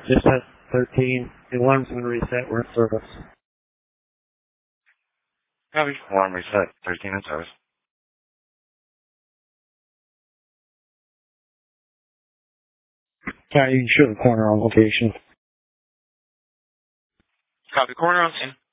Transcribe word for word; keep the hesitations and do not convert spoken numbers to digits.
Just at thirteen. The alarm's going to reset. We're in service. Copy. Alarm reset. thirteen in service. Yeah, you can show the corner on location. Copy. Corner on scene.